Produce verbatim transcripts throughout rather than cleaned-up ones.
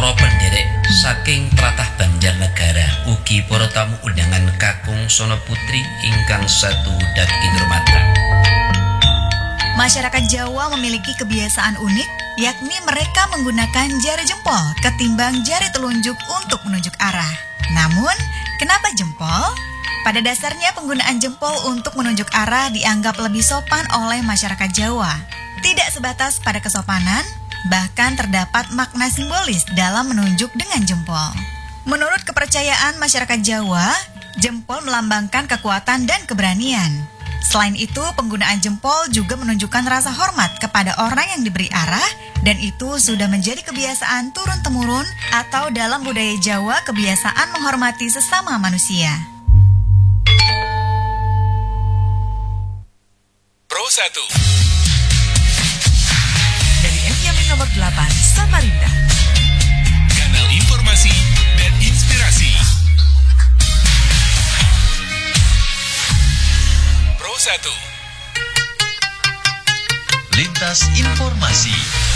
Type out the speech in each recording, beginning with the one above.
Para penderek saking tlatah Banjarnegara ugi para tamu undangan kakung sono putri ingkang satu dadi nurmata. Masyarakat Jawa memiliki kebiasaan unik, yakni mereka menggunakan jari jempol ketimbang jari telunjuk untuk menunjuk arah. Namun, kenapa jempol? Pada dasarnya penggunaan jempol untuk menunjuk arah dianggap lebih sopan oleh masyarakat Jawa. Tidak sebatas pada kesopanan, bahkan terdapat makna simbolis dalam menunjuk dengan jempol. Menurut kepercayaan masyarakat Jawa, jempol melambangkan kekuatan dan keberanian. Selain itu, penggunaan jempol juga menunjukkan rasa hormat kepada orang yang diberi arah, dan itu sudah menjadi kebiasaan turun-temurun atau dalam budaya Jawa kebiasaan menghormati sesama manusia. Pro satu dari M Yamin nomor delapan, Samarinda. Kanal informasi dan inspirasi. Pro satu Lintas Informasi.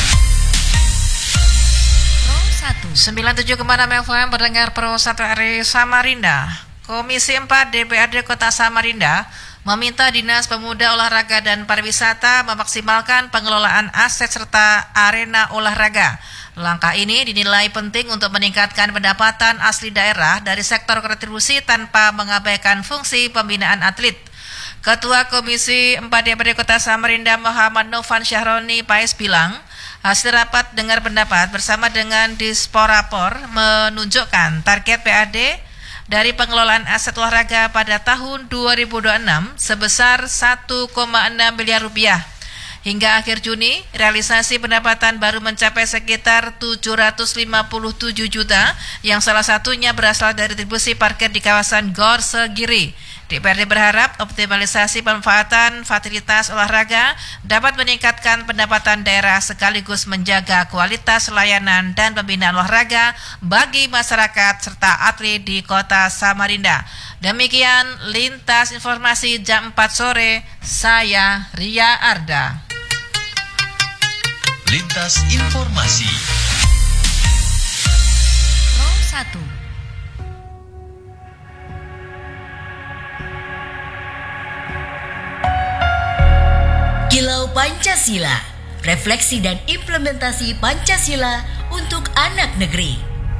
Pro satu sembilan puluh tujuh koma enam F M pendengar Pro satu R I Samarinda. Komisi empat D P R D Kota Samarinda meminta Dinas Pemuda Olahraga dan Pariwisata memaksimalkan pengelolaan aset serta arena olahraga. Langkah ini dinilai penting untuk meningkatkan pendapatan asli daerah dari sektor kontribusi tanpa mengabaikan fungsi pembinaan atlet. Ketua Komisi empat D P R D Kota Samarinda Muhammad Novan Syahroni Pais bilang, hasil rapat dengar pendapat bersama dengan Disporapor menunjukkan target P A D dari pengelolaan aset olahraga pada tahun dua ribu dua puluh enam sebesar satu koma enam miliar rupiah. Hingga akhir Juni, realisasi pendapatan baru mencapai sekitar tujuh ratus lima puluh tujuh juta, yang salah satunya berasal dari distribusi parkir di kawasan Gor Segiri. D P R D berharap optimalisasi pemanfaatan fasilitas olahraga dapat meningkatkan pendapatan daerah sekaligus menjaga kualitas layanan dan pembinaan olahraga bagi masyarakat serta atlet di Kota Samarinda. Demikian Lintas Informasi jam empat sore, saya Ria Arda. Lintas Informasi. Pro satu Kilau Pancasila, refleksi dan implementasi Pancasila untuk anak negeri.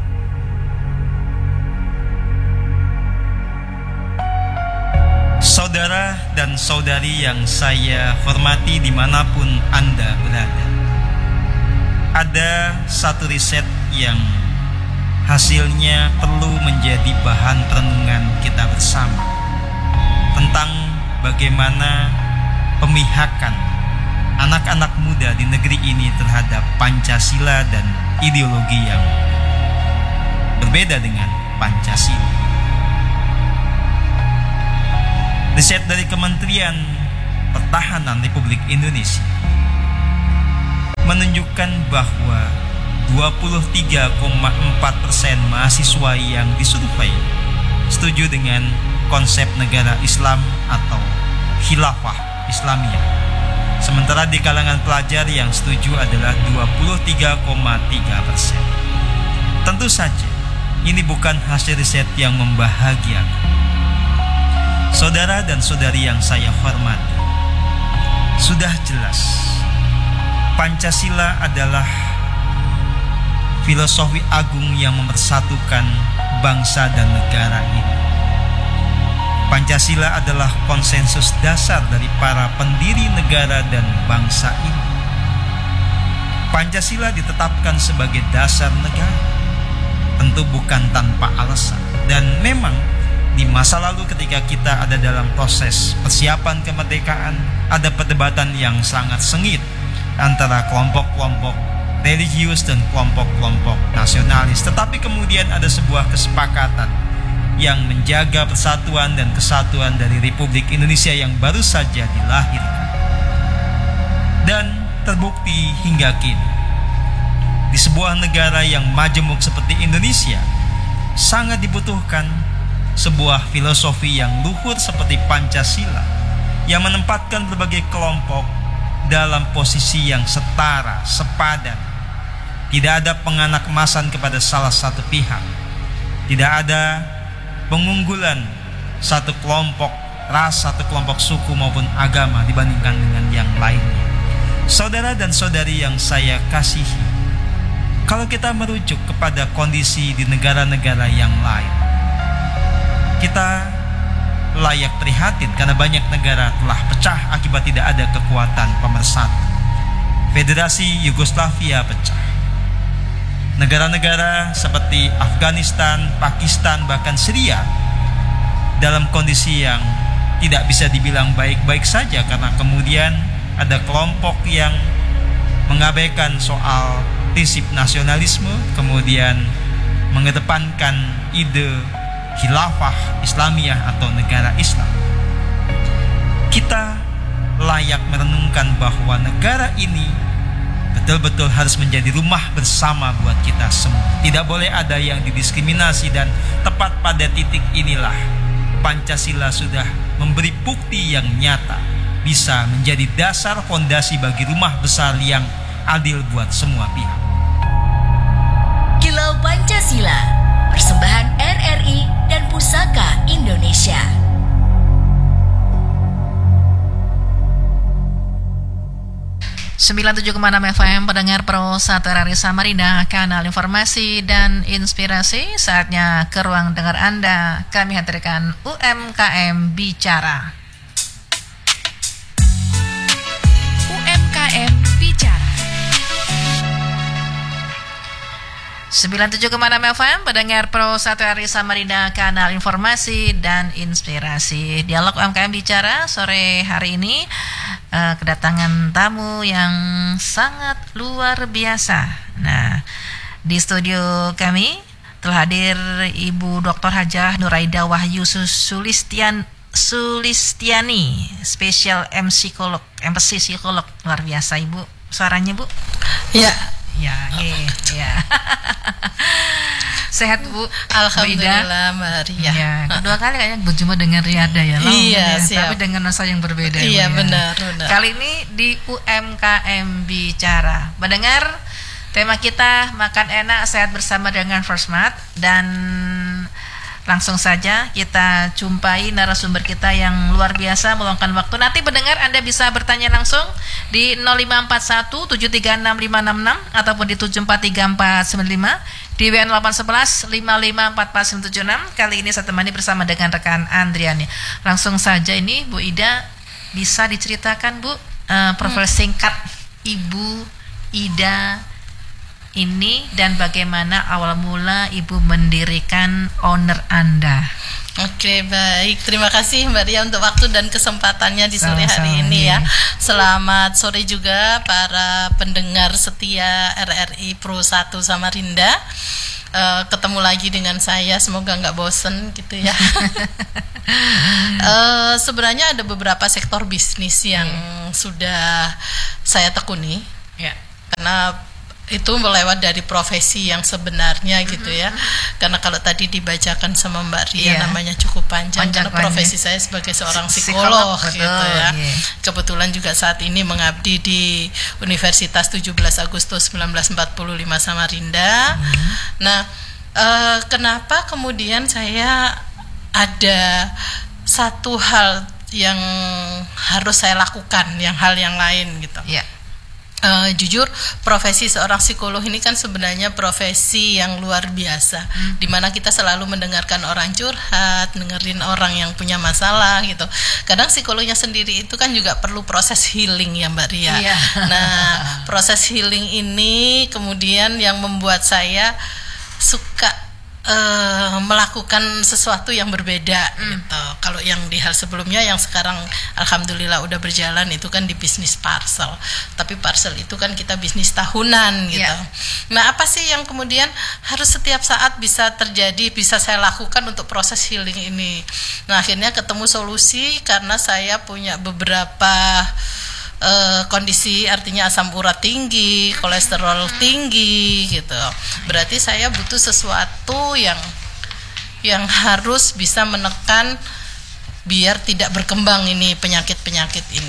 Saudara dan saudari yang saya hormati dimanapun Anda berada, ada satu riset yang hasilnya perlu menjadi bahan perenungan kita bersama tentang bagaimana pemihakan anak-anak muda di negeri ini terhadap Pancasila dan ideologi yang berbeda dengan Pancasila. Riset dari Kementerian Pertahanan Republik Indonesia menunjukkan bahwa dua puluh tiga koma empat persen mahasiswa yang disurvei setuju dengan konsep negara Islam atau khilafah Islamiyah. Sementara di kalangan pelajar yang setuju adalah dua puluh tiga koma tiga persen. Tentu saja ini bukan hasil riset yang membahagiakan. Saudara dan saudari yang saya hormati, sudah jelas Pancasila adalah filosofi agung yang memersatukan bangsa dan negara ini. Pancasila adalah konsensus dasar dari para pendiri negara dan bangsa ini. Pancasila ditetapkan sebagai dasar negara, tentu bukan tanpa alasan. Dan memang di masa lalu ketika kita ada dalam proses persiapan kemerdekaan, ada perdebatan yang sangat sengit antara kelompok-kelompok religius dan kelompok-kelompok nasionalis. Tetapi kemudian ada sebuah kesepakatan yang menjaga persatuan dan kesatuan dari Republik Indonesia yang baru saja dilahirkan. Dan terbukti hingga kini, di sebuah negara yang majemuk seperti Indonesia, sangat dibutuhkan sebuah filosofi yang luhur seperti Pancasila, yang menempatkan berbagai kelompok dalam posisi yang setara, sepadan, Tidak ada penganak-emasan kepada salah satu pihak. Tidak ada pengunggulan satu kelompok ras, satu kelompok suku maupun agama dibandingkan dengan yang lainnya. Saudara dan saudari yang saya kasihi, kalau kita merujuk kepada kondisi di negara-negara yang lain, kita layak prihatin karena banyak negara telah pecah akibat tidak ada kekuatan pemersatu. Federasi Yugoslavia pecah. Negara-negara seperti Afghanistan, Pakistan, bahkan Syria dalam kondisi yang tidak bisa dibilang baik-baik saja, karena kemudian ada kelompok yang mengabaikan soal prinsip nasionalisme, kemudian mengedepankan ide khilafah Islamiyah atau negara Islam. Kita layak merenungkan bahwa negara ini betul-betul harus menjadi rumah bersama buat kita semua. Tidak boleh ada yang didiskriminasi, dan tepat pada titik inilah Pancasila sudah memberi bukti yang nyata bisa menjadi dasar fondasi bagi rumah besar yang adil buat semua pihak. Kilau Pancasila, persembahan R R I dan Pusaka Indonesia. sembilan puluh tujuh koma enam F M, pendengar Pro satu R R I Samarinda, kanal informasi dan inspirasi. Saatnya ke ruang dengar Anda. Kami hadirkan U M K M Bicara. U M K M Bicara. sembilan puluh tujuh koma enam F M, pendengar Pro satu R R I Samarinda, kanal informasi dan inspirasi. Dialog U M K M Bicara sore hari ini uh, kedatangan tamu yang sangat luar biasa. Nah, di studio kami telah hadir Ibu Doktor Hajah Nuraida Wahyu Sulistian Sulistiani, spesial M psikolog, M P psikolog. Luar biasa Ibu. Suaranya Bu? Ya. Ya, ya. Sehat Bu? Alhamdulillah Mbak Ria. Ya, kedua kali kayaknya berjumpa dengan Riada ya. Iya, ya, siap. Tapi dengan nuansa yang berbeda. Iya, Bu, ya. benar, benar. Kali ini di U M K M Bicara. Mendengar tema kita makan enak sehat bersama dengan First Mart, dan langsung saja kita jumpai narasumber kita yang luar biasa meluangkan waktu. Nanti pendengar Anda bisa bertanya langsung di nol lima empat satu tujuh tiga enam lima enam enam ataupun di tujuh empat tiga empat sembilan lima, di W N delapan satu satu lima lima empat empat sembilan tujuh enam. Kali ini saya temani bersama dengan rekan Andriani. Langsung saja ini Bu Ida, bisa diceritakan Bu uh, profil hmm. singkat Ibu Ida ini dan bagaimana awal mula Ibu mendirikan Owner Anda. Oke, baik. Terima kasih Mbak Ria untuk waktu dan kesempatannya di sore Sama-sama, hari ini ya. ya. Selamat sore juga para pendengar setia R R I Pro satu Samarinda. Uh, ketemu lagi dengan saya, semoga nggak bosen gitu ya. uh, sebenarnya ada beberapa sektor bisnis yang hmm. sudah saya tekuni, ya. Karena itu melewat dari profesi yang sebenarnya gitu ya. Karena kalau tadi dibacakan sama Mbak Ria, yeah, namanya cukup panjang, panjang karena profesi panjang. Saya sebagai seorang psikolog, psikolog gitu betul, ya. Yeah. Kebetulan juga saat ini mengabdi di Universitas tujuh belas Agustus seribu sembilan ratus empat puluh lima Samarinda. Mm-hmm. Nah, uh, kenapa kemudian saya ada satu hal yang harus saya lakukan, yang hal yang lain gitu. Yeah. Uh, jujur, profesi seorang psikolog ini kan sebenarnya profesi yang luar biasa, hmm. dimana kita selalu mendengarkan orang curhat, dengerin orang yang punya masalah gitu. Kadang psikolognya sendiri itu kan juga perlu proses healing ya Mbak Ria. Iya. Nah, proses healing ini kemudian yang membuat saya suka Uh, melakukan sesuatu yang berbeda mm. gitu. Kalau yang di hal sebelumnya yang sekarang alhamdulillah udah berjalan itu kan di bisnis parcel. Tapi parcel itu kan kita bisnis tahunan gitu. Yeah. Nah, apa sih yang kemudian harus setiap saat bisa terjadi, bisa saya lakukan untuk proses healing ini? Nah, akhirnya ketemu solusi karena saya punya beberapa Uh, kondisi, artinya asam urat tinggi, kolesterol tinggi gitu. Berarti saya butuh sesuatu yang yang harus bisa menekan biar tidak berkembang ini penyakit-penyakit ini.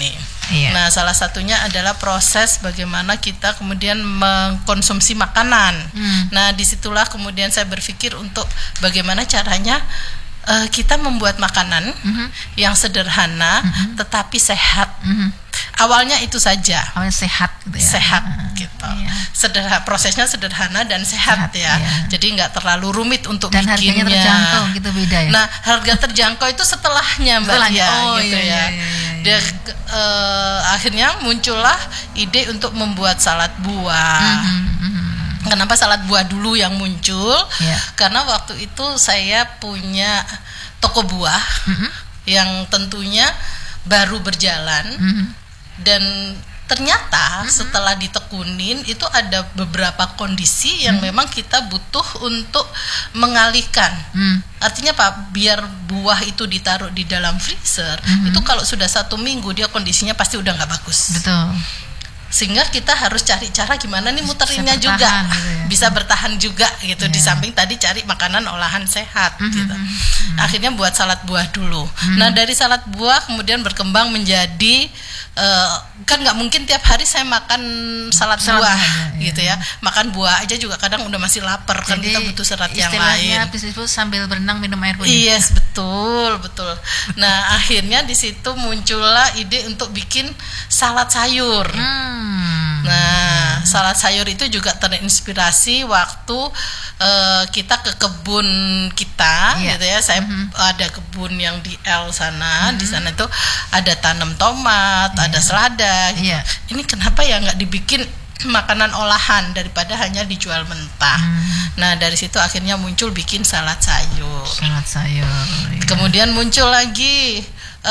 Iya. Nah, salah satunya adalah proses bagaimana kita kemudian mengkonsumsi makanan. Hmm. Nah, disitulah kemudian saya berpikir untuk bagaimana caranya uh, kita membuat makanan mm-hmm. yang sederhana mm-hmm. tetapi sehat. Mm-hmm. Awalnya itu saja. Awalnya sehat gitu ya. Sehat uh, gitu. Iya. Sederhana, prosesnya sederhana dan sehat, sehat ya. Iya. Jadi nggak terlalu rumit untuk dan bikinnya. Dan harganya terjangkau gitu, beda ya. Nah, harga terjangkau itu setelahnya Mbak Setelahnya. Lia Oh, gitu iya, ya. iya, iya, iya. Dia uh, akhirnya muncullah ide untuk membuat salad buah. Mm-hmm, mm-hmm. Kenapa salad buah dulu yang muncul? Yeah. Karena waktu itu saya punya toko buah mm-hmm. yang tentunya baru berjalan. Mm-hmm. Dan ternyata mm-hmm. setelah ditekunin itu ada beberapa kondisi yang mm-hmm. memang kita butuh untuk mengalihkan. Mm. Artinya Pak, biar buah itu ditaruh di dalam freezer, mm-hmm. itu kalau sudah satu minggu dia kondisinya pasti udah nggak bagus. Betul. Sehingga kita harus cari cara gimana nih muterinnya bisa juga gitu ya. Bisa bertahan juga gitu yeah. Di samping tadi cari makanan olahan sehat mm-hmm. gitu. Mm-hmm. Akhirnya buat salad buah dulu. Mm-hmm. Nah, dari salad buah kemudian berkembang menjadi uh, kan nggak mungkin tiap hari saya makan salad, salad buah aja, gitu ya. ya. Makan buah aja juga kadang udah masih lapar. Jadi, kan kita butuh serat yang lain. Istilahnya itu sambil berenang minum air putih. Yes, betul, betul. Nah, akhirnya di situ muncullah ide untuk bikin salad sayur. Hmm. Nah, salad sayur itu juga terinspirasi waktu uh, kita ke kebun kita, yeah. gitu ya. Saya mm-hmm. ada kebun yang di L sana, mm-hmm. di sana itu ada tanam tomat, yeah. ada selada. Gitu. Yeah. Ini kenapa ya nggak dibikin makanan olahan daripada hanya dijual mentah? Mm. Nah, dari situ akhirnya muncul bikin salad sayur. Salad sayur. Yeah. Kemudian muncul lagi.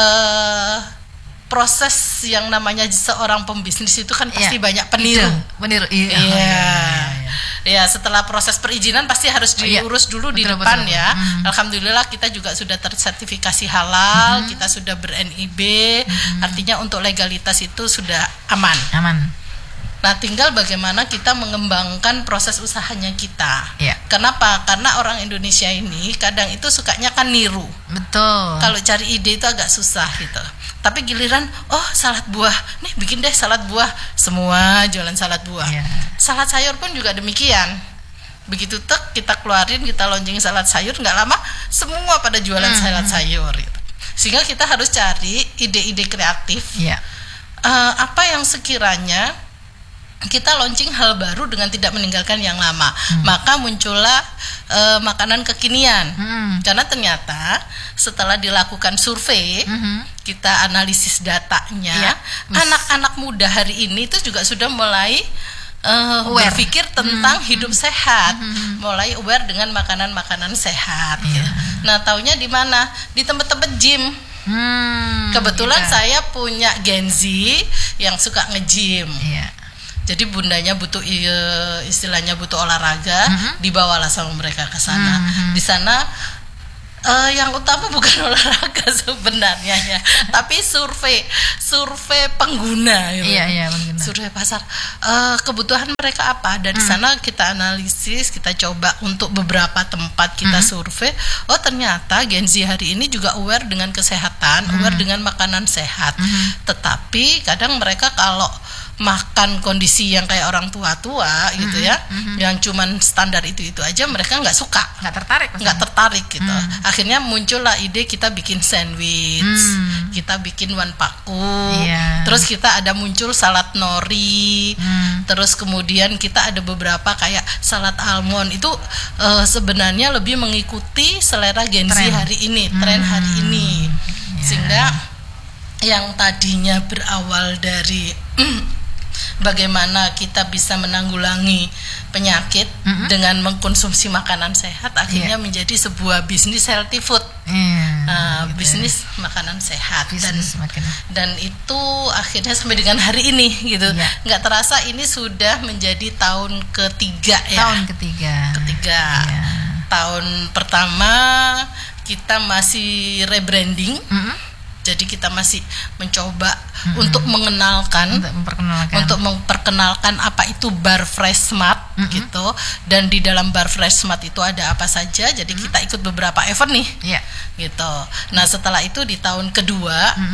Uh, proses yang namanya seorang pembisnis itu kan pasti ya, banyak peniru. Peniru. Iya. Iya. Ya, ya. Ya, setelah proses perizinan pasti harus diurus oh, iya. dulu betul, di depan betul, ya. Hmm. Alhamdulillah kita juga sudah tersertifikasi halal, hmm. kita sudah ber-N I B, hmm. artinya untuk legalitas itu sudah aman. Aman. Nah, tinggal bagaimana kita mengembangkan proses usahanya kita. Ya. Kenapa? Karena orang Indonesia ini kadang itu sukanya kan niru. Betul. Kalau cari ide itu agak susah gitu. Tapi giliran, oh salad buah, nih bikin deh salad buah, semua jualan salad buah. Yeah. Salad sayur pun juga demikian. Begitu tek kita keluarin, kita launching salad sayur, nggak lama semua pada jualan mm-hmm. salad sayur. Gitu. Sehingga kita harus cari ide-ide kreatif. Yeah. Uh, apa yang sekiranya kita launching hal baru dengan tidak meninggalkan yang lama. Hmm. Maka muncullah uh, makanan kekinian. Hmm. Karena ternyata setelah dilakukan survei, hmm. kita analisis datanya, ya. anak-anak muda hari ini itu juga sudah mulai uh, berpikir tentang hmm. hidup sehat, hmm. mulai aware dengan makanan-makanan sehat. Ya. Gitu. Nah, taunya di mana? Di tempat-tempat gym. Hmm, Kebetulan gitu. Saya punya Gen Z yang suka nge-gym. Ya. Jadi bundanya butuh istilahnya butuh olahraga, mm-hmm. dibawalah sama mereka ke sana. Mm-hmm. Di sana uh, yang utama bukan olahraga sebenarnya ya, tapi survei, survei pengguna. Gitu. Iya iya pengguna. Survei pasar. Uh, kebutuhan mereka apa? Dan mm. di sana kita analisis, kita coba untuk beberapa tempat kita mm-hmm. survei. Oh ternyata Gen Z hari ini juga aware dengan kesehatan, mm-hmm. aware dengan makanan sehat. Mm-hmm. Tetapi kadang mereka kalau makan kondisi yang kayak orang tua-tua gitu mm-hmm. ya, mm-hmm. yang cuman standar itu-itu aja mereka nggak suka, nggak tertarik, nggak tertarik gitu. Mm. Akhirnya muncullah ide kita bikin sandwich, mm. kita bikin wan paku, yeah. terus kita ada muncul salad nori, mm. terus kemudian kita ada beberapa kayak salad almond itu uh, sebenarnya lebih mengikuti selera Gen Z hari ini, tren mm. hari ini, yeah. sehingga yang tadinya berawal dari bagaimana kita bisa menanggulangi penyakit mm-hmm. dengan mengkonsumsi makanan sehat akhirnya yeah. menjadi sebuah bisnis healthy food, yeah, uh, gitu bisnis ya. Makanan sehat bisnis dan makanan. Dan itu akhirnya sampai dengan hari ini gitu, yeah. nggak terasa ini sudah menjadi tahun ketiga ya. Tahun ketiga. Ketiga. Yeah. Tahun pertama kita masih rebranding. Mm-hmm. Jadi kita masih mencoba hmm. untuk mengenalkan, untuk memperkenalkan, untuk memperkenalkan apa itu Bar Fresh Smart hmm. gitu. Dan di dalam Bar Fresh Smart itu ada apa saja. Jadi hmm. kita ikut beberapa event nih, yeah. gitu. Nah setelah itu di tahun kedua hmm.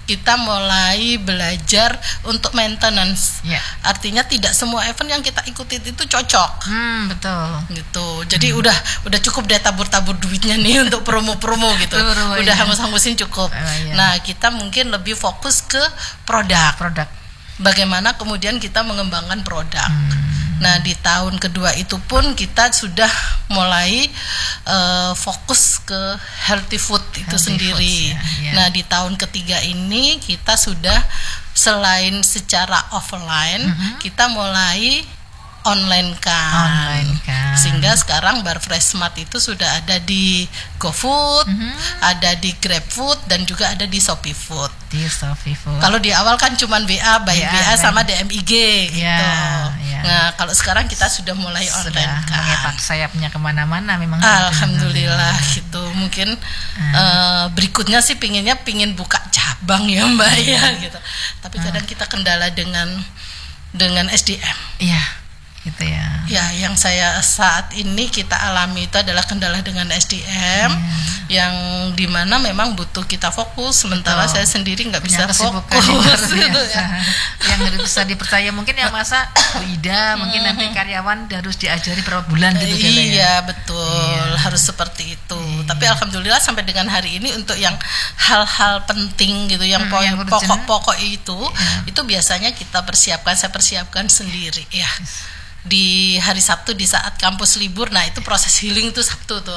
kita mulai belajar untuk maintenance. Ya. Artinya tidak semua event yang kita ikuti itu cocok. Hmm, betul. Gitu. Jadi hmm. udah udah cukup deh tabur-tabur duitnya nih untuk promo-promo gitu. Promo, udah iya. hangus-hangusin cukup. Uh, iya. Nah, kita mungkin lebih fokus ke produk. Produk. Bagaimana kemudian kita mengembangkan produk. Hmm. Nah, di tahun kedua itu pun kita sudah mulai uh, fokus ke healthy food itu Healthy sendiri. foods, ya, ya. Nah, di tahun ketiga ini kita sudah selain secara offline, mm-hmm. kita mulai online kan. Online kan. Sehingga sekarang Bar Fresh Mart itu sudah ada di GoFood, mm-hmm. ada di GrabFood dan juga ada di Shopee Food. Di Shopee Food. Kalau di awal kan cuma W A, by ya, W A sama D M I G gitu. Ya, ya. Nah, kalau sekarang kita sudah mulai sudah online kan. mengepak sayapnya kemana-mana memang. Alhamdulillah gitu. Mungkin hmm. uh, berikutnya sih pinginnya pingin buka cabang ya Mbak hmm. ya gitu. Tapi hmm. kadang kita kendala dengan dengan S D M. Iya. Gitu ya. Ya, yang saya saat ini kita alami itu adalah kendala dengan S D M hmm. yang dimana memang butuh kita fokus. Sementara Betul. saya sendiri nggak bisa fokus. Gitu ya. Yang harus bisa dipercaya mungkin yang masa Bu Ida, mungkin nanti karyawan harus diajari berapa bulan gitu. Iya ya. betul, iya. harus seperti itu. Iya. Tapi alhamdulillah sampai dengan hari ini untuk yang hal-hal penting gitu, yang, hmm, yang pokok-pokok itu, iya. itu biasanya kita persiapkan, saya persiapkan sendiri ya. Yes. Di hari Sabtu di saat kampus libur, nah itu proses healing tuh Sabtu tuh.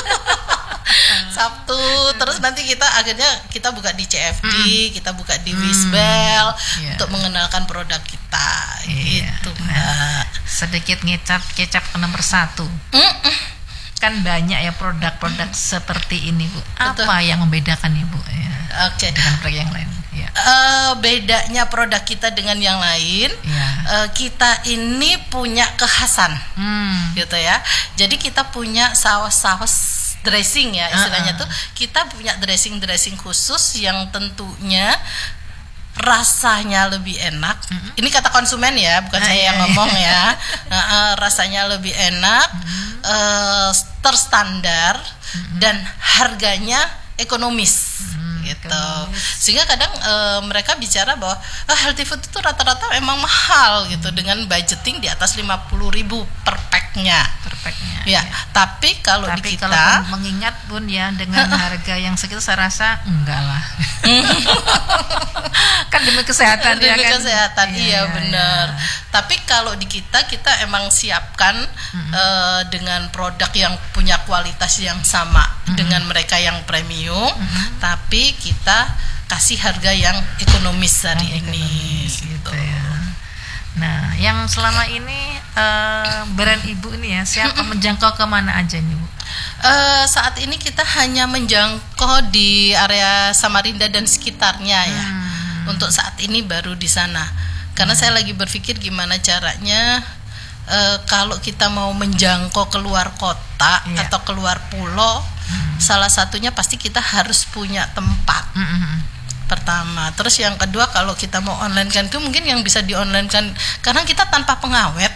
Sabtu, terus nanti kita akhirnya kita buka di C F D, mm. kita buka di mm. Wisbel yeah. untuk mengenalkan produk kita, yeah. gitu Mbak. Nah, sedikit ngecap kecap ke nomor satu. Mm-mm. Kan banyak ya produk-produk seperti ini Bu. Apa Betul. yang membedakan Ibu ya, okay. dengan produk yang lain? Ya. Uh, bedanya produk kita dengan yang lain, ya. uh, kita ini punya kekhasan, hmm. gitu ya. Jadi kita punya saus-saus dressing ya istilahnya uh-uh. tuh. Kita punya dressing-dressing khusus yang tentunya rasanya lebih enak. Mm-hmm. Ini kata konsumen ya, bukan ah, saya iya, yang ngomong iya. ya. Nah, uh, rasanya lebih enak, mm-hmm. uh, terstandar, mm-hmm. dan harganya ekonomis. Mm-hmm. Gitu. Sehingga kadang uh, mereka bicara bahwa oh, healthy food itu rata-rata emang mahal gitu, dengan budgeting di atas lima puluh ribu per packnya. Per packnya. Ya, ya. Tapi kalau tapi di kita kalau mengingat Bun ya dengan harga yang segitu saya rasa enggak lah. Kan demi kesehatan demi ya kan. kesehatan iya, iya benar. Iya. Tapi kalau di kita kita emang siapkan mm-hmm. uh, dengan produk yang punya kualitas yang sama mm-hmm. dengan mereka yang premium, mm-hmm. tapi kita kasih harga yang ekonomis hari yang ini ekonomis, gitu. gitu ya. Nah, yang selama ini uh, brand Ibu ini ya siapa menjangkau kemana aja nih Bu? Uh, saat ini kita hanya menjangkau di area Samarinda dan sekitarnya ya. Hmm. Untuk saat ini baru di sana. Karena hmm. saya lagi berpikir gimana caranya uh, kalau kita mau menjangkau keluar kota yeah. atau keluar pulau, hmm. salah satunya pasti kita harus punya tempat. Hmm. Pertama, terus yang kedua kalau kita mau online kan itu mungkin yang bisa di online kan karena kita tanpa pengawet